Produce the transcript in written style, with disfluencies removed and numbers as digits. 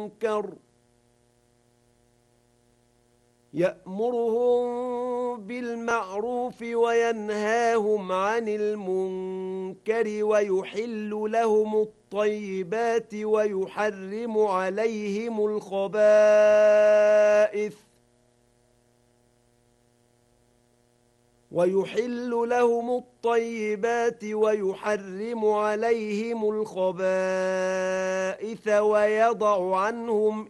المنكر يأمرهم بالمعروف وينهاهم عن المنكر ويحل لهم الطيبات ويحرم عليهم الخبائث ويضع عنهم